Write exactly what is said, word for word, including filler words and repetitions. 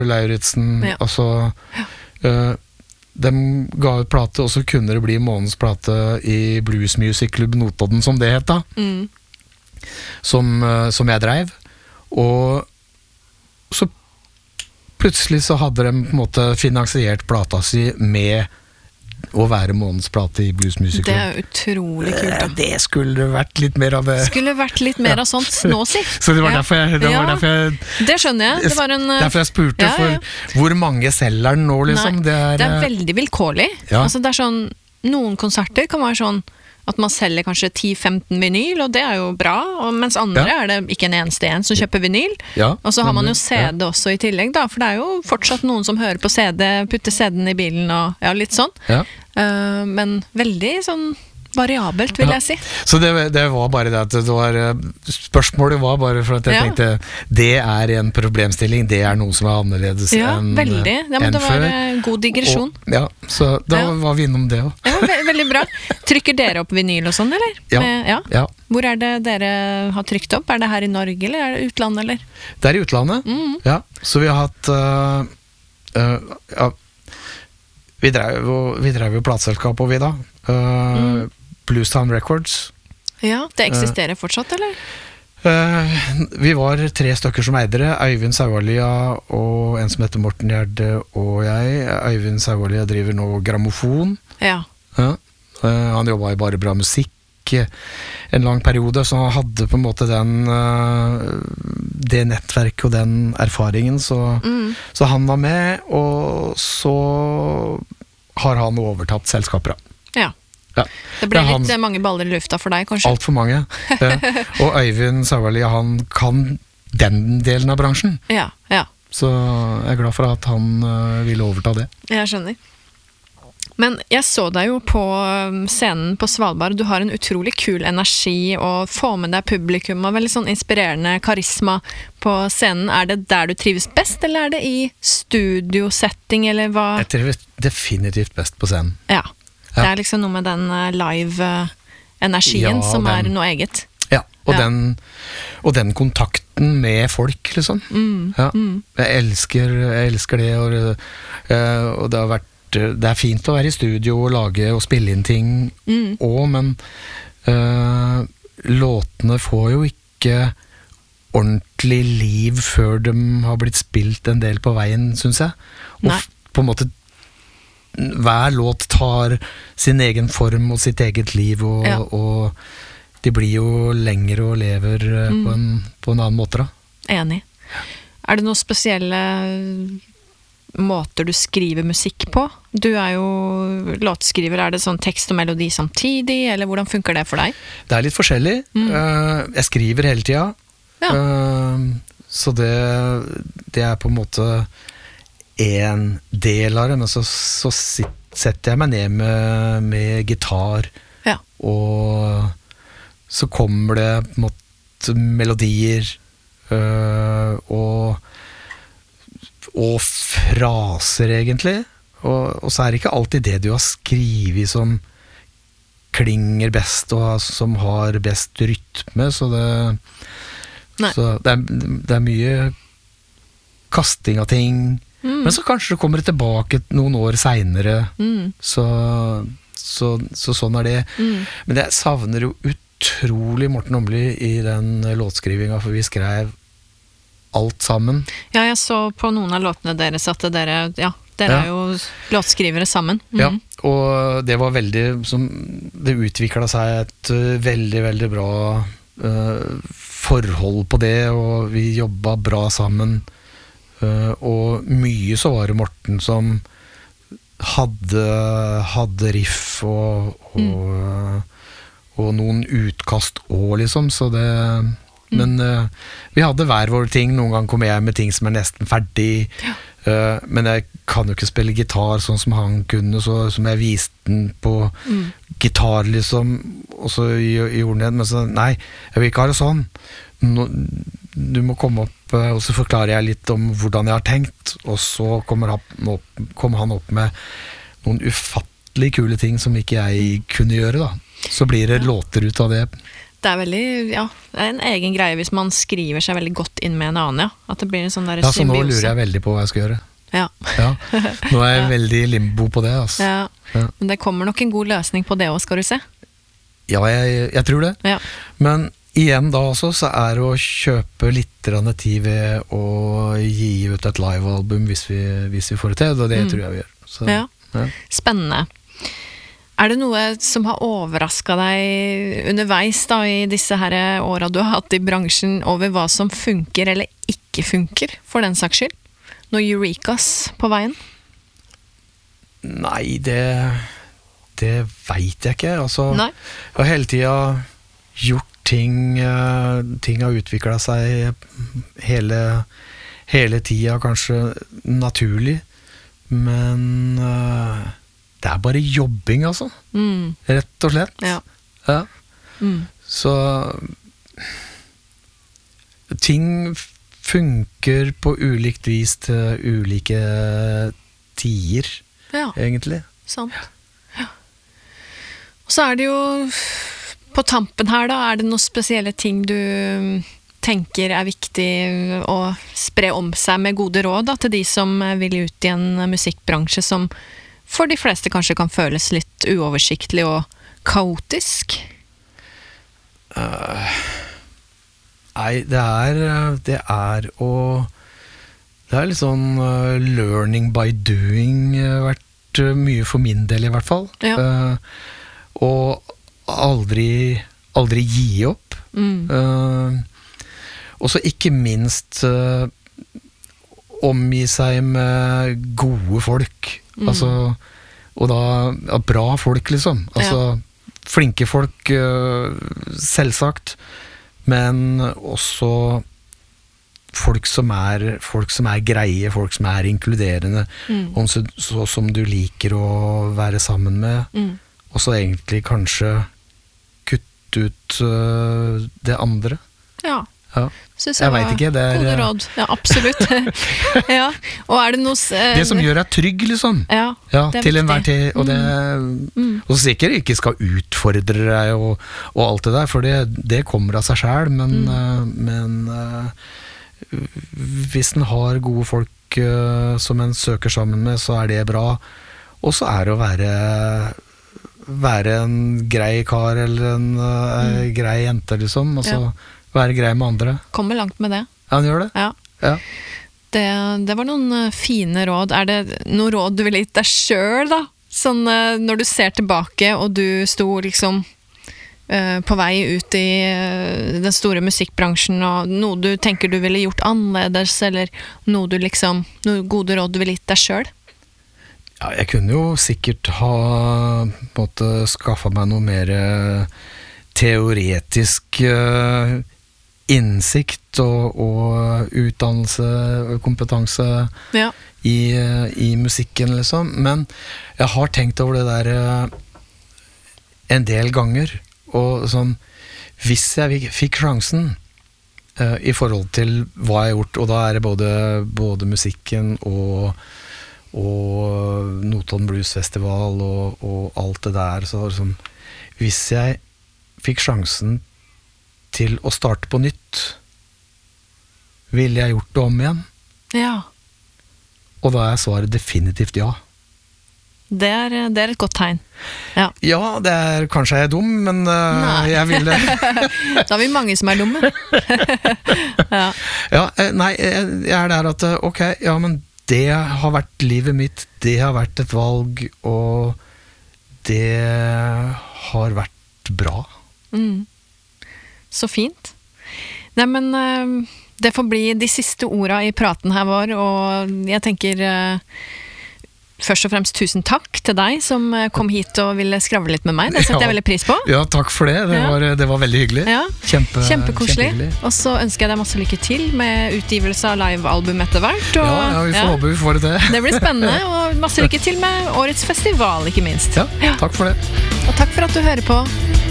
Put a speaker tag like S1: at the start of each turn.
S1: Lauritsen,
S2: Ja.
S1: altså
S2: Ja.
S1: uh, de ga ut plate, og så kunne det bli månedens plate i Blues Music Club Notodden, som det het da,
S2: Mm.
S1: som, uh, som jeg drev, og så plutselig så hadde de på en måte finansiert plata si med å være månedens plate i Blues Music
S2: Det
S1: Club.
S2: er utrolig kult da.
S1: Eh, Det skulle vært litt mer av det.
S2: Skulle vært litt mer av sånt nå, si.
S1: Så det var
S2: Ja.
S1: derfor jeg, det
S2: Ja.
S1: var derfor jeg
S2: Det skjønner jeg. Det var en...
S1: Derfor jeg spurte,
S2: Ja, ja.
S1: for hvor mange selger den nå, liksom?
S2: Nei,
S1: det, er,
S2: det er veldig vilkårlig.
S1: Ja.
S2: Altså, det er sånn, noen konserter kan være sånn at man selger kanskje ti femten vinyl, og det er jo bra, og mens andre
S1: Ja.
S2: er det ikke en eneste en som kjøper vinyl.
S1: Ja,
S2: Og så har man jo
S1: ja.
S2: C D også i tillegg, da, for det er jo fortsatt noen som hører på C D, putter C D-en i bilen og ja, litt sånn.
S1: Ja.
S2: Eh, men veldig sånn variabelt, vil
S1: Ja.
S2: jeg si.
S1: Så det, det var bare det at det var eh, spørsmålet var bare for at jeg
S2: Ja.
S1: tenkte det er en problemstilling, det er noe som er annerledes
S2: Ja,
S1: enn
S2: veldig. Ja, men
S1: enn
S2: det var
S1: før.
S2: eh, god digresjon.
S1: Og, ja, så da
S2: Ja.
S1: var vi innom det også.
S2: Ja, ve veldig bra. Trykker dere opp vinyl og sånn, eller?
S1: Ja.
S2: Med, ja.
S1: Ja,
S2: Hvor er det dere har trykt opp? Er det her i Norge, eller er det utlandet, eller?
S1: det er i utlandet.
S2: Mhm.
S1: Ja, så vi har hatt uh, uh, ja, vi drev jo, vi drev jo plateselskap og vi da. Uh,
S2: Mm.
S1: Bluestown Records.
S2: Ja, det eksisterer fortsatt, eller?
S1: Uh, vi var tre stykker som eide det. Øyvind Saualia og en som heter Morten Gjerde og jeg. Øyvind Saualia driver nå grammofon.
S2: Ja.
S1: Ja. Uh, han jobba i Bare Bra Musikk en lang periode, så han hadde på en måte den uh, det nettverket og den erfaringen, så,
S2: Mm.
S1: så han var med, og så har han overtatt selskapet.
S2: ja.
S1: Ja.
S2: Det ble
S1: Det er
S2: litt
S1: han-
S2: eh, mange baller i lufta for deg, kanskje?
S1: Alt for mange. Ja. Og Øyvind Saualia, han kan den delen av bransjen.
S2: Ja, ja.
S1: Så jeg er glad for at han uh, ville overta det.
S2: Jeg skjønner. Men jeg så deg jo på um, scenen på Svalbard. Du har en utrolig kul energi og får med deg publikum og veldig sånn inspirerende karisma på scenen. Er det der du trives best, eller er det i studiosetting, eller hva?
S1: Jeg trives definitivt best på scenen.
S2: Ja.
S1: Ja.
S2: Det er liksom noe med den eh, live-energien
S1: Ja,
S2: som
S1: den-
S2: er noe eget.
S1: Ja, og,
S2: Ja.
S1: Den, og den kontakten med folk, liksom.
S2: Mm,
S1: Ja.
S2: mm.
S1: Jeg elsker, jeg elsker det, og, eh, og det har vært det er fint å være i studio og lage og spille inn ting
S2: Mm.
S1: også, men eh, låtene får jo ikke ordentlig liv før de har blitt spilt en del på veien, synes jeg. Og
S2: Nei.
S1: f- på en måte hver låt tar sin egen form og sitt eget liv, og,
S2: Ja.
S1: og de blir jo lengre og lever eh,
S2: Mm.
S1: på, en, på en annen måte da.
S2: Enig. Er det noen spesielle måter du skriver musikk på? Du er jo låtskriver. Er det sånn tekst og melodi samtidig, eller hvordan funker det for deg?
S1: Det er litt forskjellig.
S2: Mm.
S1: Eh, jeg skriver hele tida.
S2: Ja.
S1: Eh, så det, det er på en måte en del av det, men så, så sit, setter jeg meg ned med, med gitar,
S2: Ja.
S1: og så kommer det på en måte melodier, eh, og og fraser, egentlig. Og, og så er det ikke alltid det du har skrevet som klinger best, og som har best rytme, så det,
S2: Nei.
S1: så det, er, det er mye kasting av ting,
S2: Mm.
S1: men så kanskje det kommer det tilbake noen år senere,
S2: Mm.
S1: så, så, så sånn er det.
S2: Mm.
S1: Men jeg savner jo utrolig Morten Åmli i den låtskrivinga, for vi skrev alt sammen.
S2: Ja, jeg så på noen av låtene deres at dere, ja, dere
S1: Ja.
S2: er jo låtskrivere sammen. Mm.
S1: Ja, og det var veldig som, det utvikla seg et uh, veldig, veldig bra uh, forhold på det, og vi jobba bra sammen. Uh, og mye så var det Morten som hadde, hadde riff og, og, uh, og noen utkast òg, liksom, så det men uh, vi hadde hver vår ting. Noen ganger kommer jeg med ting som er nesten ferdig,
S2: Ja.
S1: uh, men jeg kan jo ikke spille gitar sånn som han kunne, så som jeg viste den på
S2: Mm.
S1: gitar, liksom, og så gj- gjorde han det, men så, nei, jeg vil ikke ha det sånn. Nå, du må komme opp, uh, og så forklarer jeg litt om hvordan jeg har tenkt, og så kommer han opp, kommer han opp med noen ufattelig kule ting som ikke jeg kunne gjøre, da. Så blir det låter ut av det.
S2: Det er veldig, ja, det er en egen greie hvis man skriver seg veldig godt inn med en annen, ja. At det blir en sånn der
S1: Ja, så nå
S2: symbiose.
S1: lurer jeg veldig på hva jeg skal gjøre.
S2: Ja.
S1: Ja, nå er jeg
S2: Ja.
S1: veldig i limbo på det, altså.
S2: Ja.
S1: Ja.
S2: Men det kommer nok en god løsning på det også, skal du se.
S1: Ja, jeg, jeg tror det.
S2: Ja.
S1: Men igjen da også, så er det å kjøpe litt grann tid ved å gi ut et livealbum hvis vi, hvis vi får det til, og det
S2: Mm.
S1: tror jeg vi gjør. Så,
S2: Ja.
S1: ja.
S2: Spennende. Er det noe som har overrasket deg underveis da, i disse her åra du har hatt i bransjen, over hva som funker eller ikke funker, for den saks skyld? Noe eurekas på veien?
S1: Nei, det, det vet jeg ikke. Altså,
S2: Nei?
S1: jeg har hele tida gjort ting, eh, ting har utviklet seg hele, hele tida, kanskje naturlig, men eh, det er bare jobbing, altså.
S2: Mm.
S1: Rett og slett.
S2: Ja.
S1: Ja.
S2: Mm.
S1: Så ting funker på ulikt vis til ulike tider,
S2: Ja,
S1: egentlig.
S2: sant. Ja. Og så er det jo, på tampen her da, er det noen spesielle ting du tenker er viktig å spre om seg med gode råd da, til de som vil ut i en musikkbransje som for de fleste kanskje kan føles litt uoversiktlig og kaotisk?
S1: Uh, nei, det er Det er å Det er litt sånn uh, learning by doing uh, vært uh, mye for min del, i hvert fall.
S2: Ja.
S1: Uh, og aldri Aldri gi opp.
S2: Mm.
S1: Uh, og så ikke minst uh, omgi seg med gode folk.
S2: Mm.
S1: Altså, og da ja, bra folk, liksom. Altså, flinke folk, uh, selvsagt, men også folk som er, folk som er greie, folk som er inkluderende,
S2: Mm.
S1: og så, så, som du liker å være sammen med,
S2: Mm.
S1: og så egentlig kanskje kutte ut uh, det andre.
S2: Ja.
S1: Ja.
S2: Synes
S1: Jeg
S2: var
S1: vet ikke, det er,
S2: gode
S1: eh,
S2: råd. Ja, absolutt. ja. Og er det noe s- eh,
S1: Det som gjør deg trygg, liksom.
S2: Ja,
S1: Ja,
S2: det er
S1: til enhver
S2: viktig.
S1: tid. Og, det,
S2: Mm.
S1: og så sikkert ikke skal utfordre deg og, og alt det der, for det, det kommer av seg selv, men,
S2: Mm.
S1: eh, men eh, hvis en har gode folk eh, som en søker sammen med, så er det bra. Og så er det å være være en grei kar eller en eh, grei jente, liksom. Altså
S2: Ja.
S1: være grei med andre.
S2: Kommer langt med det.
S1: Ja, han gjør det.
S2: Ja.
S1: Ja.
S2: Det, det var noen eh, fine råd. Er det noe råd du ville gitt deg sjøl, da? Sånn eh, når du ser tilbake, og du sto liksom eh, på vei ut i eh, den store musikkbransjen, og noe du tenker du ville gjort annerledes, eller noe du liksom noe gode råd du ville gitt deg sjøl?
S1: Ja, jeg kunne jo sikkert ha på en måte skaffa meg noe mer eh, teoretisk eh, innsikt og, og utdannelse, kompetanse
S2: Ja.
S1: i, eh, i musikken, liksom. Men jeg har tenkt over det der eh, en del ganger, og sånn, hvis jeg fikk- fikk sjansen eh, i forhold til hva jeg har gjort, og da er det både, både musikken og og Notodden Blues Festival og, og alt det der, så var det sånn, hvis jeg fikk sjansen til å starte på nytt, ville jeg gjort det om igjen?
S2: Ja.
S1: Og da er svaret definitivt ja.
S2: Det er, det er et godt tegn. Ja.
S1: Ja, det er kanskje jeg er dum, men uh,
S2: Nei.
S1: jeg ville
S2: Da er vi mange som er dumme. ja.
S1: Ja, eh, nei, jeg jeg er der at eh, ok, ja, men det har vært livet mitt, det har vært et valg, og det har vært bra.
S2: Mm. Så fint. Nei, men eh, det får bli de siste orda i praten her vår, og jeg tenker eh, først og fremst tusen takk til deg som eh, kom hit og ville skravle litt med meg. Det setter
S1: Ja.
S2: jeg veldig pris på.
S1: Ja, takk for det. Det,
S2: Ja.
S1: var, det var veldig hyggelig.
S2: Ja.
S1: Kjempe,
S2: Kjempekoselig.
S1: kjempehyggelig.
S2: Og så ønsker jeg deg masse lykke til med utgivelse av livealbum etter hvert. Og,
S1: Ja, ja, vi får
S2: ja,
S1: håpe vi får det til.
S2: det blir spennende, og masse lykke til med årets festival, ikke minst.
S1: Ja, takk for det.
S2: Og takk for at du hører på.